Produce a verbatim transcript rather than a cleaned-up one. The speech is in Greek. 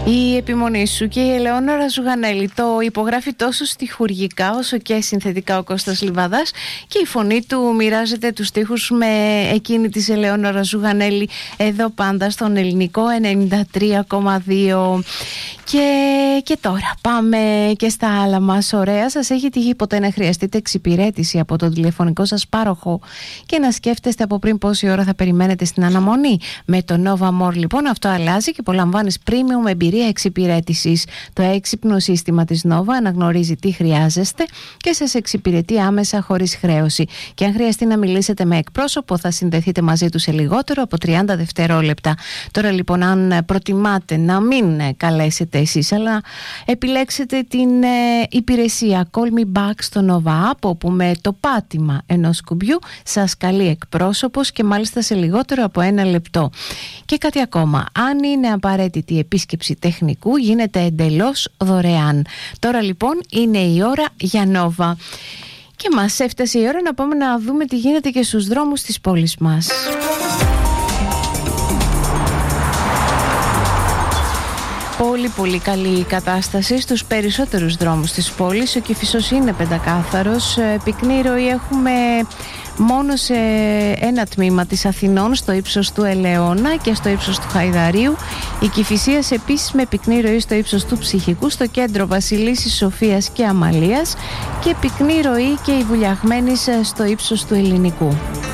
Η επιμονή σου και η Ελεόνωρα Ζουγανέλη το υπογράφει τόσο στιχουργικά όσο και συνθετικά ο Κώστας Λιβαδάς, και η φωνή του μοιράζεται τους στίχους με εκείνη της Ελεόνωρα Ζουγανέλη εδώ πάντα στον Ελληνικό ενενήντα τρία κόμμα δύο. Και, και τώρα πάμε και στα άλλα μας ωραία. Σας έχει τύχει ποτέ να χρειαστείτε εξυπηρέτηση από τον τηλεφωνικό σας πάροχο και να σκέφτεστε από πριν πόση ώρα θα περιμένετε στην αναμονή? Με το Nova More λοιπόν αυτό αλλάζει και απολαμβάνεις premium εμπειρία εξυπηρέτησης. Το έξυπνο σύστημα της Nova αναγνωρίζει τι χρειάζεστε και σας εξυπηρετεί άμεσα χωρίς χρέωση. Και αν χρειαστεί να μιλήσετε με εκπρόσωπο, θα συνδεθείτε μαζί του σε λιγότερο από τριάντα δευτερόλεπτα. Τώρα λοιπόν, αν προτιμάτε να μην καλέσετε εσείς, αλλά επιλέξετε την ε, υπηρεσία Call Me Back στο Nova App, όπου με το πάτημα ενός κουμπιού σας καλεί εκπρόσωπος και μάλιστα σε λιγότερο από ένα λεπτό. Και κάτι ακόμα, αν είναι απαραίτητη η επίσκεψη τεχνικού, γίνεται εντελώς δωρεάν. Τώρα λοιπόν είναι η ώρα για Nova. Και μας έφτασε η ώρα να πάμε να δούμε τι γίνεται και στους δρόμους της πόλης μας. Πολύ πολύ καλή η κατάσταση στους περισσότερους δρόμους της πόλης. Ο Κηφισός είναι πεντακάθαρος. Πυκνή ροή έχουμε μόνο σε ένα τμήμα της Αθηνών, στο ύψος του Ελαιώνα και στο ύψος του Χαϊδαρίου. Η Κηφισίας επίσης με πυκνή ροή στο ύψος του Ψυχικού, στο κέντρο Βασιλίσσης, Σοφίας και Αμαλίας, και πυκνή ροή και η Βουλιαγμένης στο ύψος του Ελληνικού.